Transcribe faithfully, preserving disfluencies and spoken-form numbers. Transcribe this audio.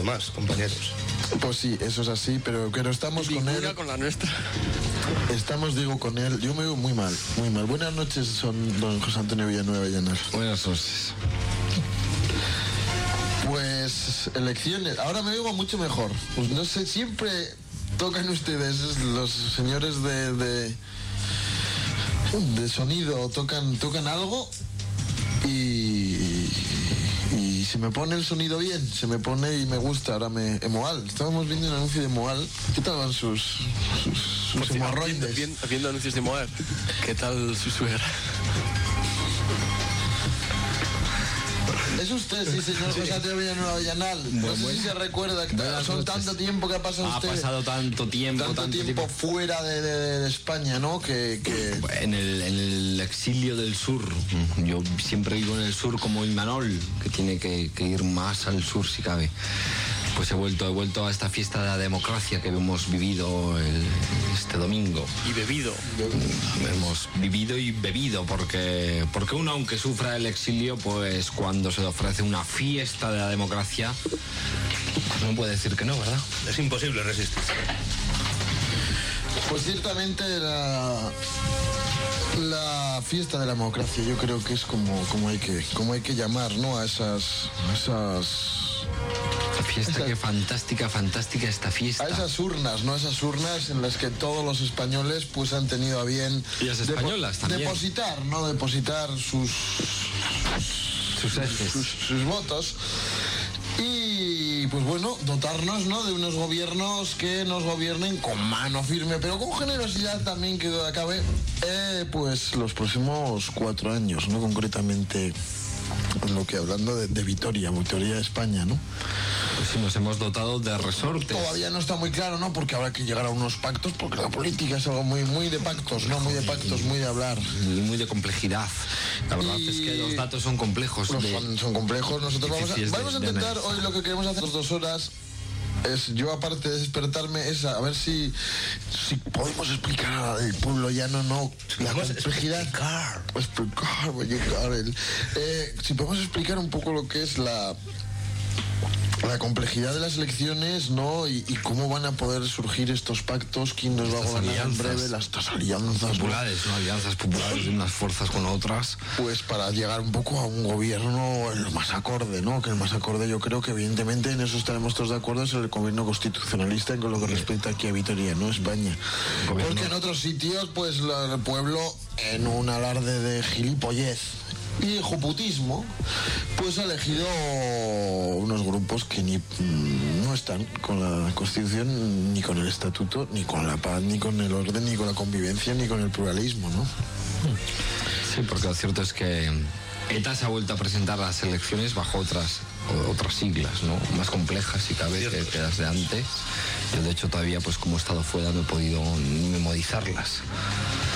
más, compañeros. Pues sí, eso es así, pero que no estamos con él. con la nuestra. Estamos, digo, con él. Yo me veo muy mal, muy mal. Buenas noches, son don José Antonio Villanueva Llanar. Buenas noches. Pues elecciones. Ahora me oigo mucho mejor. Pues no sé, siempre tocan ustedes, los señores de de, de sonido, tocan tocan algo y, y se me pone el sonido bien, se me pone y me gusta. Ahora me... Emoal, estábamos viendo un anuncio de Emoal. ¿Qué tal van sus, sus, sus hemorroides? Viendo, viendo anuncios de Emoal. ¿Qué tal su suegra? Es usted, sí, señor José Antonio Villanueva Llanal. No Bueno, sé bueno. si se recuerda que Buenas son noches. tanto tiempo que ha pasado Ha usted. pasado tanto tiempo, tanto, tanto tiempo, tiempo. fuera de, de- de España, ¿no? Que, que... En el, en el exilio del sur. Yo siempre vivo en el sur como Imanol, que tiene que, que ir más al sur si cabe. Pues he vuelto, he vuelto a esta fiesta de la democracia que hemos vivido el- este domingo. Y bebido. Hemos vivido y bebido porque, porque uno, aunque sufra el exilio, pues cuando se le ofrece una fiesta de la democracia, pues no puede decir que no, ¿verdad? Es imposible resistir. Pues ciertamente la, la fiesta de la democracia yo creo que es como, como, hay, que, como hay que llamar, ¿no? A esas... A esas Fiesta, Esa- qué fantástica, fantástica esta fiesta. A esas urnas, ¿no? Esas urnas en las que todos los españoles pues han tenido a bien... Y las depo- españolas también. Depositar, ¿no? Depositar sus... Sus heces. Sus, sus votos. Y pues bueno, dotarnos, ¿no? De unos gobiernos que nos gobiernen con mano firme, pero con generosidad también, que duda cabe, eh, pues los próximos cuatro años, ¿no? Concretamente, en lo que hablando de, de Vitoria, Vitoria, España, ¿no? Pues sí, nos hemos dotado de resortes. Todavía no está muy claro, ¿no? Porque habrá que llegar a unos pactos, porque la política es algo muy, muy de pactos, ¿no? Muy de pactos, muy de hablar. Y muy de complejidad. La verdad Y- es que los datos son complejos. Los de- son, son complejos. Nosotros vamos a, difíciles de- vamos a de intentar analizar. hoy lo que queremos hacer las dos horas. Es, yo aparte de despertarme, es a, a ver si, si podemos explicar al pueblo llano, no, la Podemos complejidad. Explicar, explicar, voy a llegar el- eh, si podemos explicar un poco lo que es la la complejidad de las elecciones, ¿no? Y, y cómo van a poder surgir estos pactos, quién nos va a Estas gobernar en alianzas. breve, las estas alianzas, ¿no? populares, ¿no? Alianzas populares de unas fuerzas con otras. Pues para llegar un poco a un gobierno el más acorde, ¿no? Que el más acorde yo creo que evidentemente en eso estaremos todos de acuerdo, es el gobierno constitucionalista en lo que respecta aquí a Vitoria, ¿no? España. Gobierno- Porque en otros sitios, pues la- el pueblo, en un alarde de gilipollez y joputismo, pues ha elegido unos grupos que ni mm, no están con la Constitución, ni con el Estatuto, ni con la paz, ni con el orden, ni con la convivencia, ni con el pluralismo, ¿no? Sí, porque lo cierto es que ETA se ha vuelto a presentar a las elecciones bajo otras o- otras siglas, ¿no? Más complejas, si cabe, que, Cierto. que las de antes. Yo, de hecho, todavía, pues como he estado fuera, no he podido ni memorizarlas.